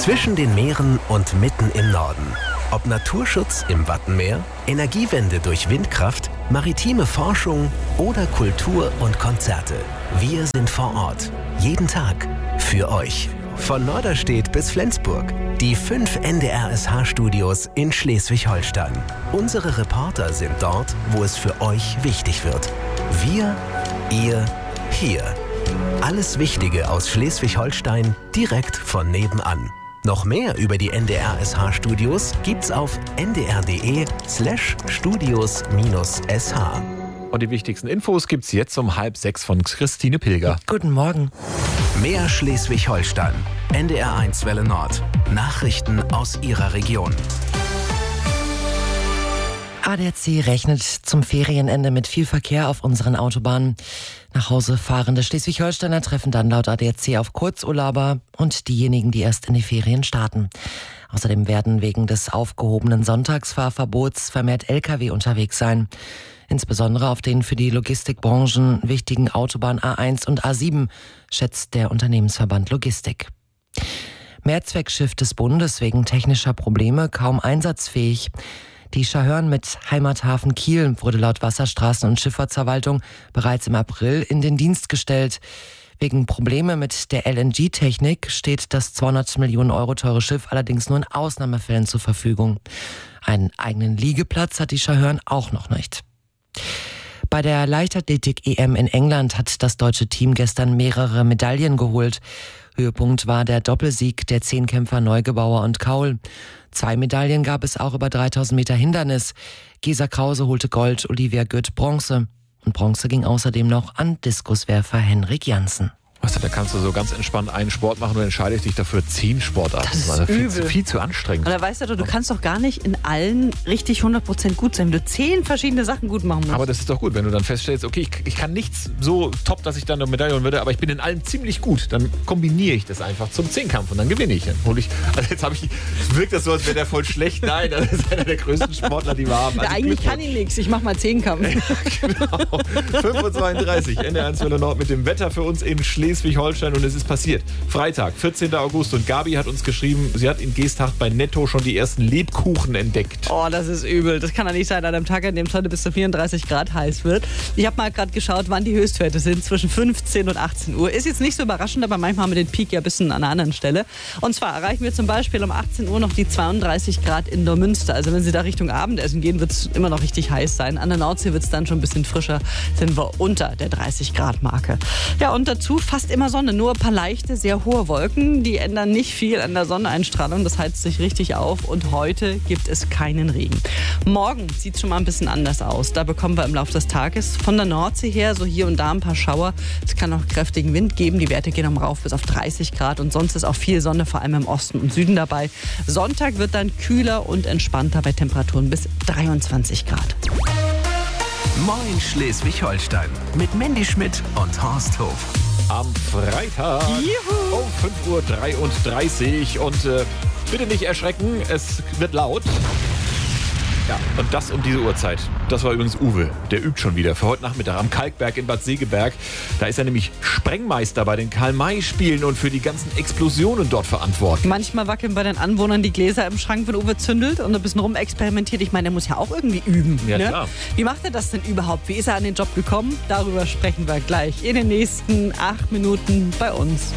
Zwischen den Meeren und mitten im Norden. Ob Naturschutz im Wattenmeer, Energiewende durch Windkraft, maritime Forschung oder Kultur und Konzerte. Wir sind vor Ort. Jeden Tag. Für euch. Von Norderstedt bis Flensburg. Die 5 NDR-SH-Studios in Schleswig-Holstein. Unsere Reporter sind dort, wo es für euch wichtig wird. Wir, ihr, hier. Alles Wichtige aus Schleswig-Holstein direkt von nebenan. Noch mehr über die NDR-SH-Studios gibt's auf ndr.de/studios-sh. Und die wichtigsten Infos gibt's jetzt um 5:30 von Christine Pilger. Guten Morgen. Mehr Schleswig-Holstein. NDR1 Welle Nord. Nachrichten aus Ihrer Region. ADAC rechnet zum Ferienende mit viel Verkehr auf unseren Autobahnen. Nach Hause fahrende Schleswig-Holsteiner treffen dann laut ADAC auf Kurzurlauber und diejenigen, die erst in die Ferien starten. Außerdem werden wegen des aufgehobenen Sonntagsfahrverbots vermehrt Lkw unterwegs sein. Insbesondere auf den für die Logistikbranchen wichtigen Autobahn A1 und A7, schätzt der Unternehmensverband Logistik. Mehrzweckschiff des Bundes wegen technischer Probleme kaum einsatzfähig. Die Schahörn mit Heimathafen Kiel wurde laut Wasserstraßen- und Schifffahrtsverwaltung bereits im April in den Dienst gestellt. Wegen Probleme mit der LNG-Technik steht das 200 Millionen Euro teure Schiff allerdings nur in Ausnahmefällen zur Verfügung. Einen eigenen Liegeplatz hat die Schahörn auch noch nicht. Bei der Leichtathletik-EM in England hat das deutsche Team gestern mehrere Medaillen geholt. Höhepunkt war der Doppelsieg der Zehnkämpfer Neugebauer und Kaul. 2 Medaillen gab es auch über 3000 Meter Hindernis. Gesa Krause holte Gold, Olivia Gütt Bronze. Und Bronze ging außerdem noch an Diskuswerfer Henrik Janssen. Weißt du, da kannst du so ganz entspannt einen Sport machen und entscheidest dich dafür 10 Sportarten. Das ist Also übel. viel zu anstrengend. Und da weißt du kannst doch gar nicht in allen richtig 100% gut sein, wenn du 10 verschiedene Sachen gut machen musst. Aber das ist doch gut, wenn du dann feststellst, okay, ich kann nichts so top, dass ich dann eine Medaille holen würde, aber ich bin in allem ziemlich gut. Dann kombiniere ich das einfach zum Zehnkampf und dann gewinne ich. Dann hole ich, also jetzt wirkt das so, als wäre der voll schlecht. Nein, das ist einer der größten Sportler, die wir haben. Ja, Also eigentlich kann ich nichts, ich mach mal Zehnkampf. Genau. 5:32 Uhr, NDR1 Welle Nord mit dem Wetter für uns in Schleswig-Holstein und es ist passiert. Freitag, 14. August und Gabi hat uns geschrieben, sie hat in Geesthacht bei Netto schon die ersten Lebkuchen entdeckt. Oh, das ist übel. Das kann doch nicht sein an einem Tag, an dem es heute bis zu 34 Grad heiß wird. Ich habe mal gerade geschaut, wann die Höchstwerte sind, zwischen 15 und 18 Uhr. Ist jetzt nicht so überraschend, aber manchmal haben wir den Peak ja ein bisschen an einer anderen Stelle. Und zwar erreichen wir zum Beispiel um 18 Uhr noch die 32 Grad in Neumünster. Also wenn Sie da Richtung Abendessen gehen, wird es immer noch richtig heiß sein. An der Nordsee wird es dann schon ein bisschen frischer, sind wir unter der 30 Grad Marke. Ja, und dazu fast immer Sonne, nur ein paar leichte, sehr hohe Wolken. Die ändern nicht viel an der Sonneneinstrahlung, das heizt sich richtig auf und heute gibt es keinen Regen. Morgen sieht es schon mal ein bisschen anders aus. Da bekommen wir im Laufe des Tages von der Nordsee her so hier und da ein paar Schauer. Es kann auch kräftigen Wind geben, die Werte gehen rauf bis auf 30 Grad und sonst ist auch viel Sonne, vor allem im Osten und Süden dabei. Sonntag wird dann kühler und entspannter bei Temperaturen bis 23 Grad. Moin Schleswig-Holstein mit Mandy Schmidt und Horst Hof. Am Freitag um 5:33 Uhr und bitte nicht erschrecken, es wird laut. Ja, und das um diese Uhrzeit. Das war übrigens Uwe, der übt schon wieder für heute Nachmittag am Kalkberg in Bad Segeberg. Da ist er nämlich Sprengmeister bei den Karl-May-Spielen und für die ganzen Explosionen dort verantwortlich. Manchmal wackeln bei den Anwohnern die Gläser im Schrank, wenn Uwe zündelt und ein bisschen rumexperimentiert. Ich meine, der muss ja auch irgendwie üben. Ja, ne? klar. Wie macht er das denn überhaupt? Wie ist er an den Job gekommen? Darüber sprechen wir gleich in den nächsten 8 Minuten bei uns.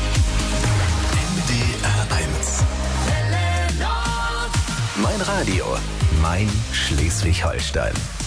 NDR1. Mein Radio, mein Schleswig-Holstein.